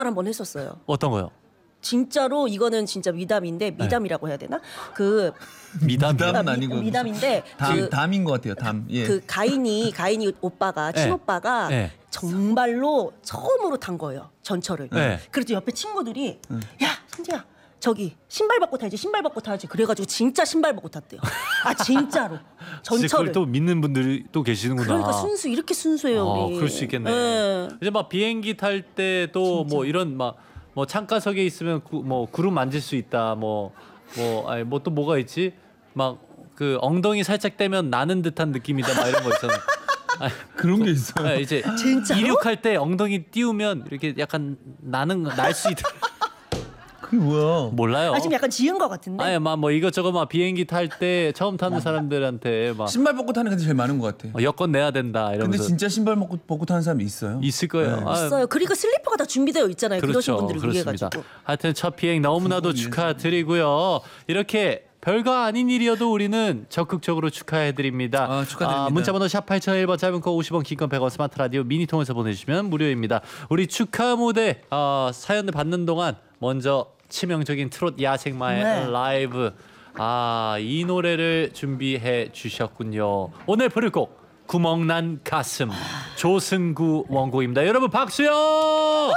한번 했었어요. 어떤 거요? 진짜로 이거는 진짜 미담인데 미담이라고 해야 되나? 그 담은 아니고 미담인데 담인 것 같아요. 담. 예. 그 가인이 오빠가 친오빠가 네. 정말로 처음으로 탄 거예요. 전철을. 네. 그래도 옆에 친구들이 야 선재야 저기 신발 벗고 타야지 신발 벗고 타야지 그래가지고 진짜 신발 벗고 탔대요. 아 진짜로 진짜 그걸 전철을. 또 믿는 분들이 또 계시는구나. 그러니까 이렇게 순수해요 우리. 그럴 수 있겠네. 네. 이제 막 비행기 탈 때도 뭐 이런 막 뭐 창가석에 있으면 뭐 구름 만질 수 있다. 뭐 또 뭐가 있지? 막 그 엉덩이 살짝 떼면 나는 듯한 느낌이다. 막 이런 거 있잖아. 그런 게 있어요. 네, 이제 진짜로? 이륙할 때 엉덩이 띄우면 이렇게 약간 날 수 있다. 그게 뭐야? 몰라요. 아 지금 약간 지은 것 같은데. 아니 막 뭐 이것저것 막 비행기 탈 때 처음 타는 사람들한테 막 신발 벗고 타는 게 제일 많은 것 같아. 여권 내야 된다 근데 이러면서 진짜 신발 벗고 타는 사람이 있어요. 있을 거예요. 네. 아, 있어요. 그리고 슬리퍼가 다 준비되어 있잖아요. 그러신 그렇죠. 분들을 위해 그렇습니다. 가지고. 하여튼 첫 비행 너무나도 그거 축하드리고요. 이렇게 별거 아닌 일이어도 우리는 적극적으로 축하해드립니다. 축하드립니다. 문자번호 샵 8001번 짧은 거 50원 긴 건 100원 스마트 라디오 미니 통해서 보내주시면 무료입니다. 우리 축하 무대 사연을 받는 동안 먼저 치명적인 트롯 야생마의 네. 라이브 이 노래를 준비해 주셨군요. 오늘 부를 곡 구멍난 가슴 조승구 원곡입니다. 여러분 박수요.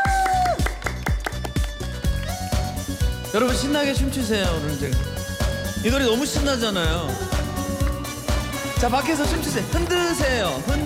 여러분 신나게 춤추세요. 오늘 제가 이 노래 너무 신나잖아요. 자 밖에서 춤추세요. 흔드세요.